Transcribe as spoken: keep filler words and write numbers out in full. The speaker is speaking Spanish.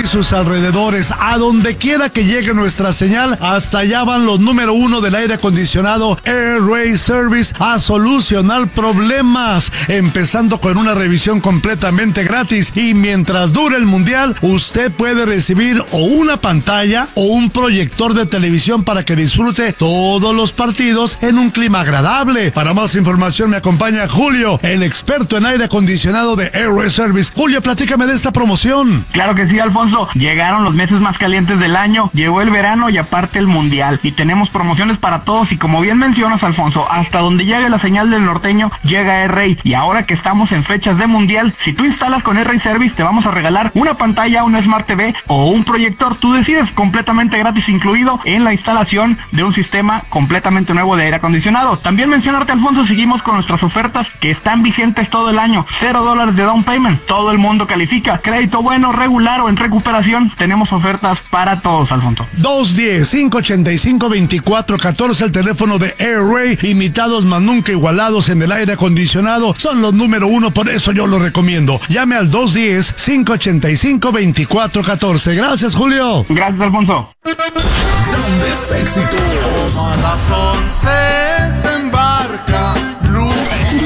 sus alrededores, a donde quiera que llegue nuestra señal, hasta allá van los número uno del aire acondicionado Air Ray Service a solucionar problemas, empezando con una revisión completamente gratis. Y mientras dure el mundial, usted puede recibir o una pantalla o un proyector de televisión para que disfrute todos los partidos en un clima agradable. Para más información me acompaña Julio, el experto en aire acondicionado de Air Ray Service. Julio, platícame de esta promoción. Claro que sí, Alfonso. Llegaron los meses más calientes del año, llegó el verano y aparte el mundial. Y tenemos promociones para todos y como bien mencionas, Alfonso, hasta donde llegue la señal del norteño, llega Air Ray. Y ahora que estamos en fechas de mundial, si tú instalas con Air Ray Service, te vamos a regalar una pantalla, una Smart T V o un proyector. Tú decides, completamente gratis incluido en la instalación de un sistema completamente nuevo de aire acondicionado. También mencionarte, Alfonso, seguimos con nuestras ofertas que están vigentes todo el año. Cero dólares de down payment. Todo el mundo califica. Crédito bueno, regular o en recuperación. Tenemos ofertas para todos, Alfonso. dos uno cero, cinco ocho cinco, dos cuatro uno cuatro, el teléfono de Air Ray. Imitados más nunca igualados en el aire acondicionado. Son los número uno, por eso yo lo recomiendo. Llame al dos uno cero, cinco ocho cinco, dos cuatro uno cuatro. Gracias, Julio. Gracias, Alfonso. Grandes éxitos. A las once